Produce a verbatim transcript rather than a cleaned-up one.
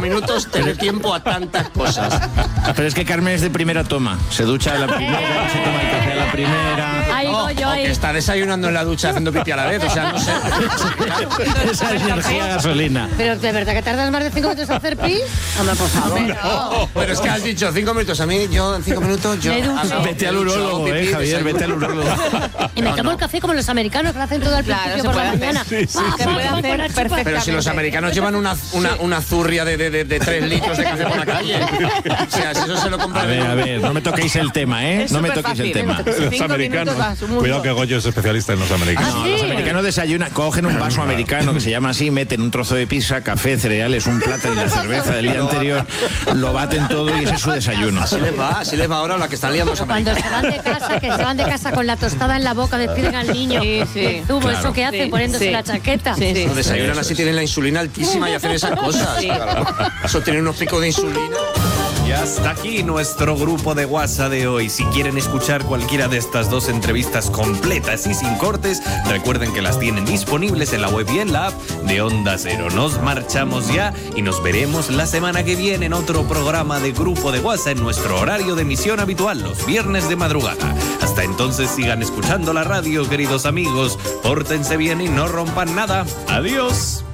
minutos te dé tiempo a tantas cosas. Pero es que Carmen es de primera toma. Se ducha a la primera, se toma el café a la primera. Ahí Oh, voy yo, o ahí. que está desayunando en la ducha haciendo pipí a la vez, o sea, no sé. Esa energía gasolina. Pero de verdad que tardas más de cinco minutos en hacer pis. Hombre, por favor. No, pero es que has dicho cinco minutos. A mí, yo en cinco minutos, yo. Me ducho. ah, no, Vete al me ducho, urólogo, pipí, eh, Javier, desayuno. vete al urólogo. Y me No, tomo no. el café como los americanos, que lo hacen todo al Claro, principio se por la puede mañana. hacer. Pa, Se pa, puede pa, hacer con la chupa. perfectamente. Pero si los americanos llevan una, una, una zurria de, de, de, de tres litros de café por la calle. O sea, si eso se lo A compran. ver, a ver, no me toquéis el tema, ¿eh? Es No me superfácil. toquéis el tema. Cinco Los americanos. minutos a su mundo. Cuidado que Goyo es especialista en los americanos. ¿Ah, No, sí? los americanos desayunan, cogen un vaso americano que se llama así, meten un trozo de pizza, café, cereales, un plátano y la cerveza del día anterior, lo baten todo y ese es su desayuno. Así les va, así les va ahora la que están liando los Cuando americanos. se van de casa, que se van de casa con la tostada en la boca, despiden al niño. Sí, sí. El zumo, Claro. eso que hacen Sí, poniéndose sí. la chaqueta. Sí, sí. Los desayunan Eso así, es. tienen la insulina altísima y hacen esas cosas. Sí. Eso tiene unos picos de insulina. Y hasta aquí nuestro grupo de WhatsApp de hoy. Si quieren escuchar cualquiera de estas dos entrevistas completas y sin cortes, recuerden que las tienen disponibles en la web y en la app de Onda Cero. Nos marchamos ya y nos veremos la semana que viene en otro programa de grupo de WhatsApp en nuestro horario de emisión habitual, los viernes de madrugada. Hasta entonces sigan escuchando la radio, queridos amigos. Pórtense bien y no rompan nada. Adiós.